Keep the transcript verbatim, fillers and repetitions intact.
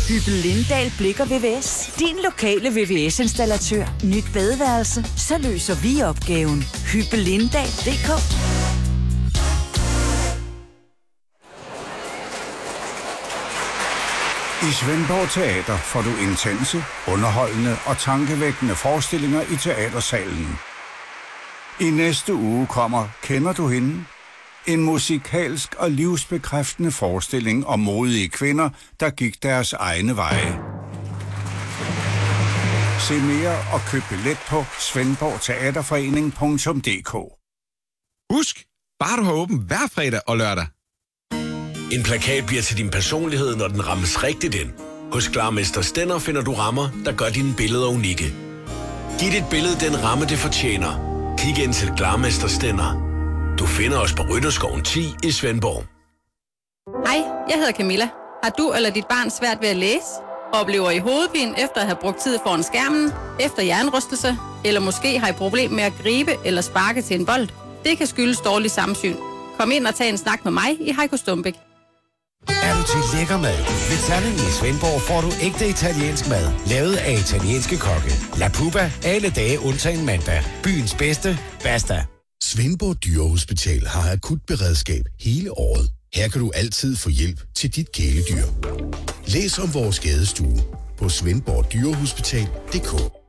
Hyppel Lindahl Blikker V V S. Din lokale V V S-installatør. Nyt badeværelse. Så løser vi opgaven. Hyppel Lindahl punktum d k. I Svendborg Teater får du intense, underholdende og tankevækkende forestillinger i teatersalen. I næste uge kommer Kender du hende? En musikalsk og livsbekræftende forestilling om modige kvinder, der gik deres egne veje. Se mere og køb billet på svendborg teaterforening punktum d k. Husk, bare du har åbent hver fredag og lørdag. En plakat bliver til din personlighed, når den rammes rigtigt ind. Hos Klarmester Stænder finder du rammer, der gør dine billeder unikke. Giv dit billede den ramme, det fortjener. Kig ind til Klarmester Stænder. Du finder os på Rytterskoven ti i Svendborg. Hej, jeg hedder Camilla. Har du eller dit barn svært ved at læse? Oplever I hovedpine efter at have brugt tid foran skærmen? Efter hjernerystelse? Eller måske har I problem med at gribe eller sparke til en bold? Det kan skyldes dårlig samsyn. Kom ind og tag en snak med mig i Heiko Stumbæk. Er du til lækker mad? Ved Terningen i Svendborg får du ægte italiensk mad, lavet af italienske kokke. La Puba, alle dage undtagen mandag. Byens bedste, basta. Svendborg Dyrehospital har akut beredskab hele året. Her kan du altid få hjælp til dit kæledyr. Læs om vores skadestue på svendborg dyrehospital punktum d k.